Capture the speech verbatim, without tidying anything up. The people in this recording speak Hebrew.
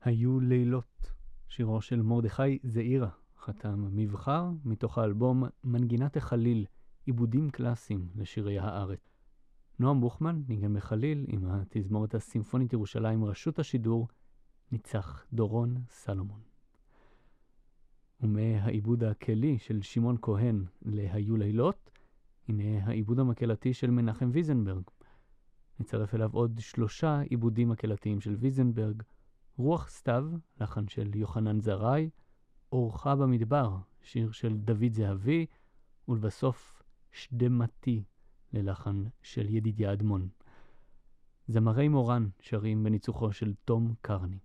היו לילות, שירו של מרדכי זעירא, חתם מבחר מתוך האלבום מנגינת החליל, עיבודים קלאסיים לשירי הארץ. נועם בוכמן ניגן בחליל עם התזמורת הסימפונית ירושלים רשות השידור, ניצח דורון סלומון. ומהעיבוד הכלי של שמעון כהן להיו לילות, הנה העיבוד המקלטי של מנחם ויזנברג. נצרף אליו עוד שלושה עיבודים מקלטיים של ויזנברג, רוח סתיו, לחן של יוחנן זרעי, אורחה במדבר, שיר של דוד זהבי, ולבסוף שדמתי, ללחן של ידידיה אדמון. זמרי מורן שרים בניצוחו של תום קרני.